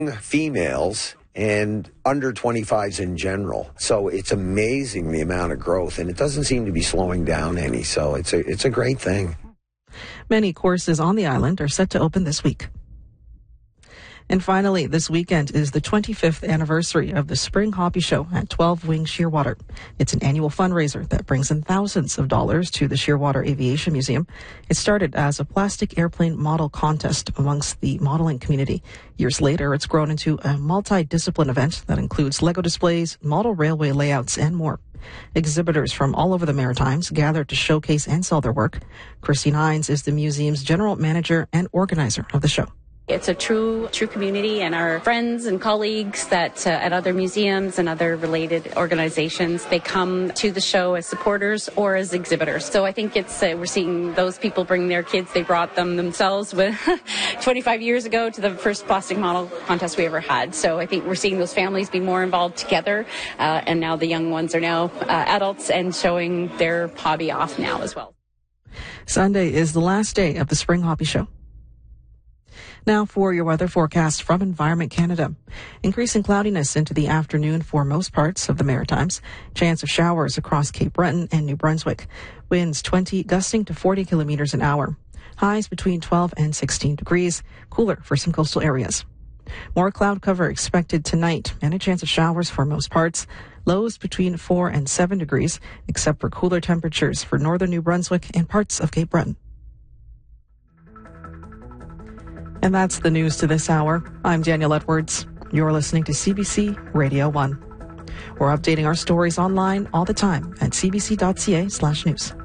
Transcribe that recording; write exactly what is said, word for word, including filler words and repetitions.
females and under twenty-fives in general. So it's amazing the amount of growth, and it doesn't seem to be slowing down any. So it's a, it's a great thing. Many courses on the island are set to open this week. And finally, this weekend is the twenty-fifth anniversary of the Spring Hoppy Show at twelve Wing Shearwater. It's an annual fundraiser that brings in thousands of dollars to the Shearwater Aviation Museum. It started as a plastic airplane model contest amongst the modeling community. Years later, it's grown into a multi-discipline event that includes Lego displays, model railway layouts, and more. Exhibitors from all over the Maritimes gather to showcase and sell their work. Christine Hines is the museum's general manager and organizer of the show. It's a true, true community, and our friends and colleagues that uh, at other museums and other related organizations, they come to the show as supporters or as exhibitors. So I think it's uh, we're seeing those people bring their kids. They brought them themselves with twenty-five years ago to the first plastic model contest we ever had. So I think we're seeing those families be more involved together, uh, and now the young ones are now uh, adults and showing their hobby off now as well. Sunday is the last day of the Spring Hoppy Show. Now for your weather forecast from Environment Canada. Increasing cloudiness into the afternoon for most parts of the Maritimes. Chance of showers across Cape Breton and New Brunswick. Winds twenty, gusting to forty kilometers an hour. Highs between twelve and sixteen degrees. Cooler for some coastal areas. More cloud cover expected tonight and a chance of showers for most parts. Lows between four and seven degrees, except for cooler temperatures for northern New Brunswick and parts of Cape Breton. And that's the news to this hour. I'm Danielle Edwards. You're listening to C B C Radio one. We're updating our stories online all the time at cbc.ca slash news.